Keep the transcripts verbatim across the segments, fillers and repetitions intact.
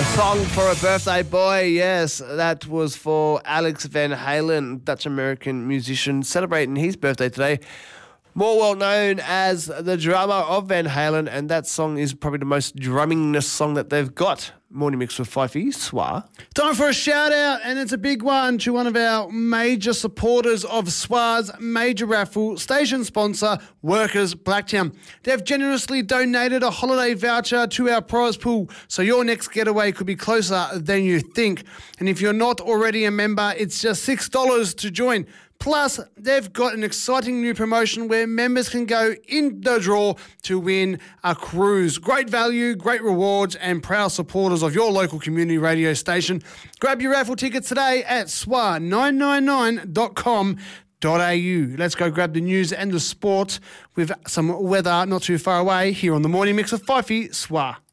Song for a Birthday Boy. Yes, that was for Alex Van Halen, Dutch-American musician, celebrating his birthday today. More well known as the drummer of Van Halen, and that song is probably the most drummingest song that they've got. Morning Mix with Fifey, Swa. Time for a shout out, and it's a big one to one of our major supporters of Swa's major raffle, station sponsor, Workers Blacktown. They've generously donated a holiday voucher to our prize pool, so your next getaway could be closer than you think. And if you're not already a member, it's just six dollars to join. Plus, they've got an exciting new promotion where members can go in the draw to win a cruise. Great value, great rewards, and proud supporters of your local community radio station. Grab your raffle tickets today at S W A nine nine nine dot com dot a u. Let's go grab the news and the sport with some weather not too far away here on the Morning Mix of Fifey, S W A.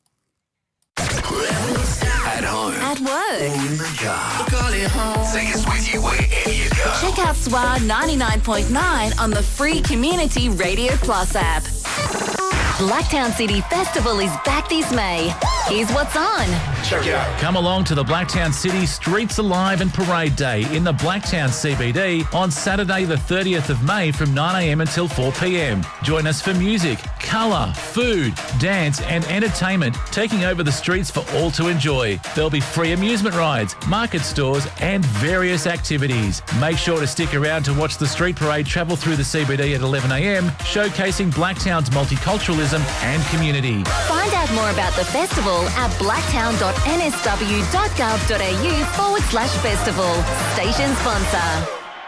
At home. At work. Or in the car. Call it home. Take us with you wherever you go. Check out S W A ninety-nine point nine on the free Community Radio Plus app. Blacktown City Festival is back this May. Here's what's on. Check it out. Come along to the Blacktown City Streets Alive and Parade Day in the Blacktown C B D on Saturday the thirtieth of May from nine a m until four p m. Join us for music, colour, food, dance and entertainment taking over the streets for all to enjoy. There'll be free amusement rides, market stores and various activities. Make sure to stick around to watch the street parade travel through the C B D at eleven a m, showcasing Blacktown's multiculturalism and community. Find out more about the festival at blacktown dot n s w dot gov dot a u forward slash festival. Station sponsor.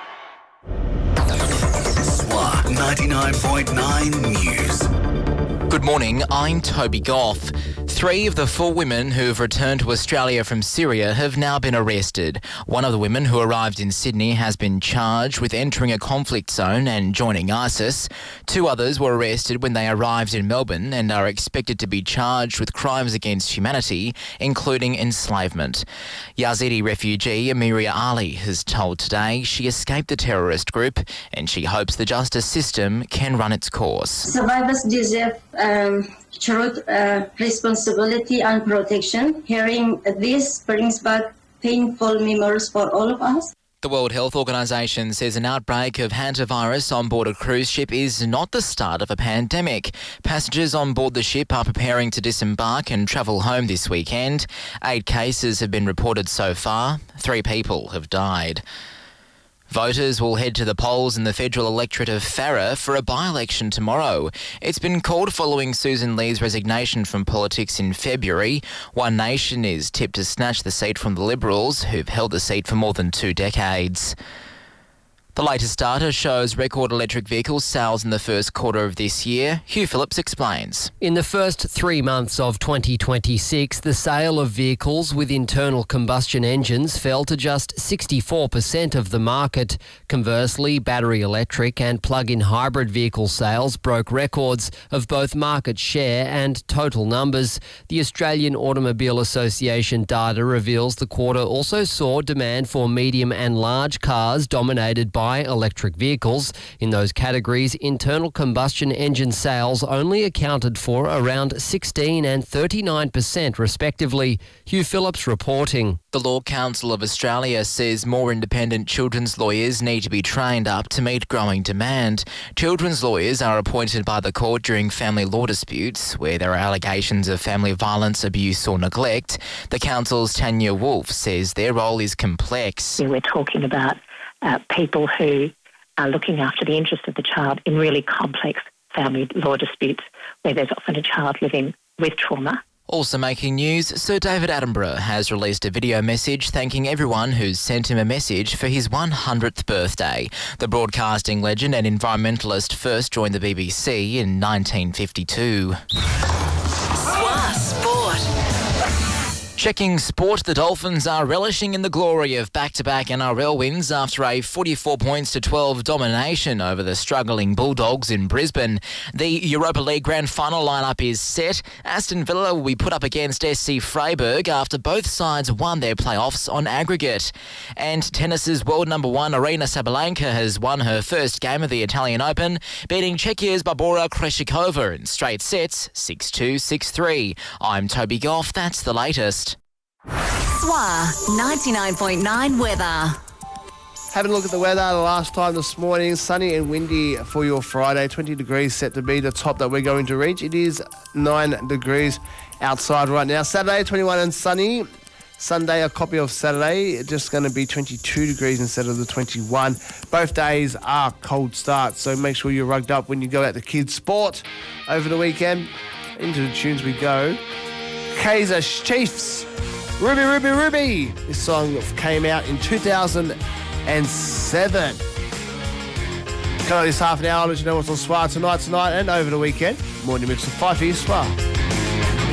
S W A ninety-nine point nine News. Good morning, I'm Toby Goff. Three of the four women who have returned to Australia from Syria have now been arrested. One of the women who arrived in Sydney has been charged with entering a conflict zone and joining ISIS. Two others were arrested when they arrived in Melbourne and are expected to be charged with crimes against humanity, including enslavement. Yazidi refugee Amiria Ali has told Today she escaped the terrorist group and she hopes the justice system can run its course. Survivors deserve um, truth, uh, responsibility and protection. Hearing this brings back painful memories for all of us. The World Health Organization says an outbreak of hantavirus on board a cruise ship is not the start of a pandemic. Passengers on board the ship are preparing to disembark and travel home this weekend. Eight cases have been reported so far. Three people have died. Voters will head to the polls in the federal electorate of Farrer for a by-election tomorrow. It's been called following Susan Lee's resignation from politics in February. One Nation is tipped to snatch the seat from the Liberals, who've held the seat for more than two decades. The latest data shows record electric vehicle sales in the first quarter of this year. Hugh Phillips explains. In the first three months of twenty twenty-six, the sale of vehicles with internal combustion engines fell to just sixty-four percent of the market. Conversely, battery electric and plug-in hybrid vehicle sales broke records of both market share and total numbers. The Australian Automobile Association data reveals the quarter also saw demand for medium and large cars dominated by electric vehicles. In those categories, internal combustion engine sales only accounted for around sixteen and thirty-nine percent respectively. Hugh Phillips reporting. The Law Council of Australia says more independent children's lawyers need to be trained up to meet growing demand. Children's lawyers are appointed by the court during family law disputes where there are allegations of family violence, abuse or neglect. The council's Tanya Wolf says their role is complex. We're talking about Uh, people who are looking after the interest of the child in really complex family law disputes where there's often a child living with trauma. Also making news, Sir David Attenborough has released a video message thanking everyone who's sent him a message for his one hundredth birthday. The broadcasting legend and environmentalist first joined the B B C in nineteen fifty-two. Checking sport, the Dolphins are relishing in the glory of back-to-back N R L wins after a forty-four points to twelve domination over the struggling Bulldogs in Brisbane. The Europa League Grand Final lineup is set. Aston Villa will be put up against S C Freiburg after both sides won their playoffs on aggregate. And tennis's world number one Aryna Sabalenka has won her first game of the Italian Open, beating Czechia's Barbora Krejcikova in straight sets six two, six three. I'm Toby Goff. That's the latest. S W A ninety-nine point nine weather. Having a look at the weather the last time this morning, sunny and windy for your Friday. twenty degrees set to be the top that we're going to reach. It is nine degrees outside right now. Saturday, twenty-one and sunny. Sunday, a copy of Saturday, just going to be twenty-two degrees instead of the twenty-one. Both days are cold starts, so make sure you're rugged up when you go out to kids' sport over the weekend. Into the tunes we go. Kaiser Chiefs, Ruby, Ruby, Ruby. This song came out in two thousand seven. Come on, this half an hour, I'll let you know what's on S W A tonight, tonight, and over the weekend. Morning mix of five for you, S W A.